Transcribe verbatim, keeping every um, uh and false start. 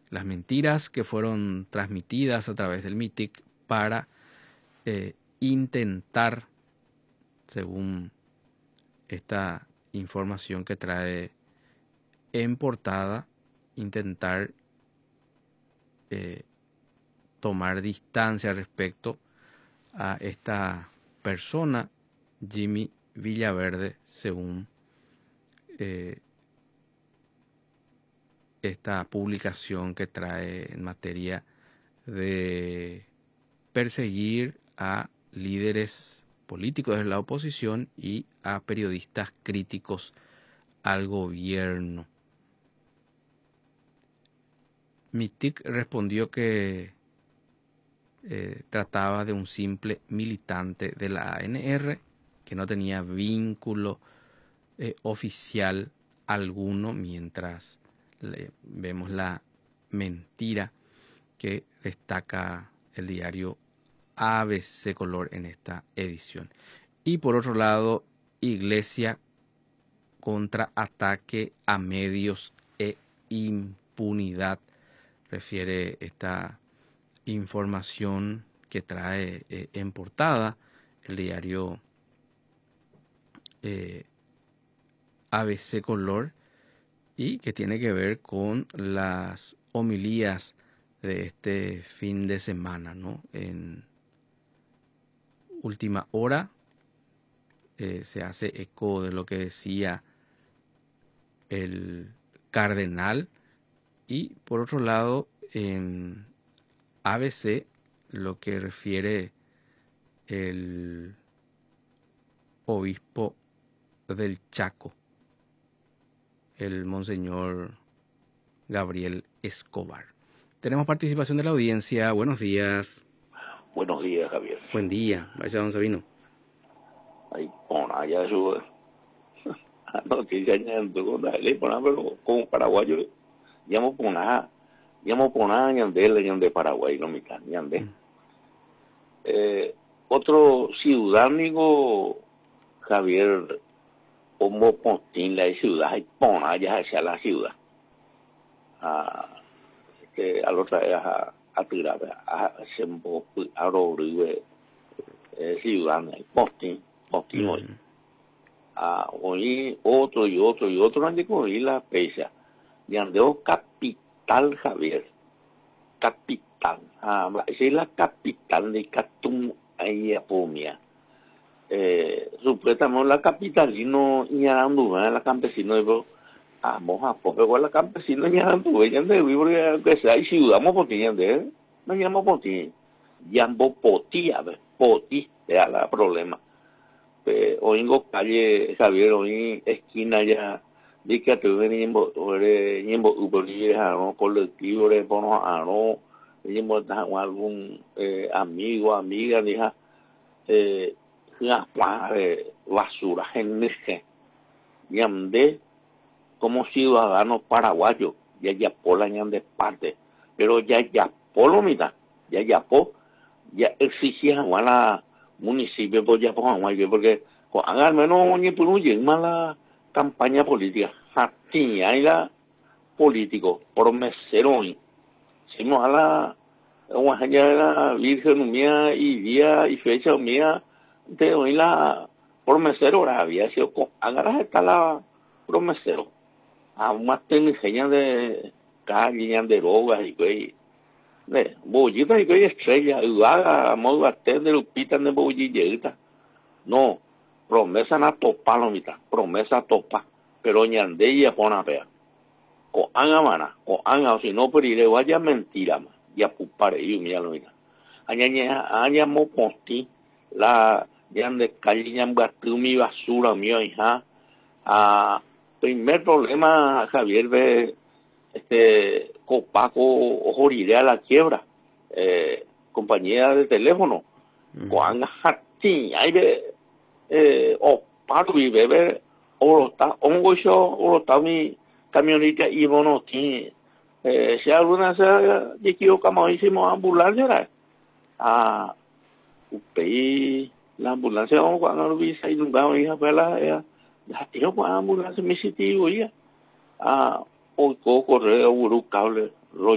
las mentiras que fueron transmitidas a través del MITIC para eh, intentar, según esta información que trae en portada, intentar eh, tomar distancia respecto a esta persona, Jimmy Villaverde, según eh, esta publicación que trae en materia de perseguir a líderes políticos de la oposición y a periodistas críticos al gobierno. MITIC respondió que eh, trataba de un simple militante de la A N R que no tenía vínculo eh, oficial alguno, mientras le, vemos la mentira que destaca el diario A B C Color en esta edición. Y por otro lado, Iglesia contra ataque a medios e impunidad, refiere esta información que trae eh, en portada el diario eh, A B C Color, y que tiene que ver con las homilías de este fin de semana, ¿no? En Última Hora eh, se hace eco de lo que decía el cardenal, y por otro lado en A B C lo que refiere el obispo del Chaco, el monseñor Gabriel Escobar. Tenemos participación de la audiencia. Buenos días. Buenos días, Javier. Buen día. Vaya, don Sabino. Ahí, bueno, allá eso. No, que ya no con la ley, pero como paraguayo, llamo por nada, llamo por nada, ñandé, ñandé Paraguay, no me can, ñandé. Mm. Eh, otro ciudadano, Javier, como Pontín, la ciudad, hay pona allá hacia la ciudad. Ah, que a la otra vez a, a tirar, a sembo, a robrive, ciudadano, Pontín, Pontín hoy. Ah, hoy otro y otro y otro han de coger la pesa. Y andeo capital, Javier. Capital. Ah, esa es la capital de Catum, ahí a Pomia. Eh, supuestamente la capitalino y anduve la campesino de a moja poco la campesino y anduve ya de vivir que sea y ciudad mo poti de no llamo poti llambo poti a ver poti era la problema. Eh, oingo calle Javier hoy esquina ya di que tuve nimbo ore nimbo ubori no colectivo de bono a no nimbo algún eh, amigo amiga dija eh las de basura genese yamde como ciudadanos paraguayos ya ya por la de parte pero ya ya por lo mitad ya ya por ya exigía a la municipio pues ya por porque al menos ni por un mala campaña política tenía la político promeseron si no a la una la virgen mía y día y fecha mía de hoy la promesero había sido con agarras está la promesero a más técnica de calle de drogas y que de bollita y que estrella y haga modo atender lupita de bollillita no promesa na topa lo mitad promesa topa pero ñande ya pona pea o anga mana o anga si no pero iré vaya mentira más ya pupare y mira lo mitad aña aña mo posti la ya de calle ya mi basura mío hija ah primer problema Javier ve este Copaco ojoriré a la quiebra eh, compañía de teléfono cuando hati hay ve eh o paro y bebe o está ongo yo o está mi camioneta y bono ti eh si alguna se de que como hicimos ambulancia ah upei la ambulancia vamos cuando vi sai un bajo hija pela ya yo cuando ambulancia me sitio ya ah o correo buru cable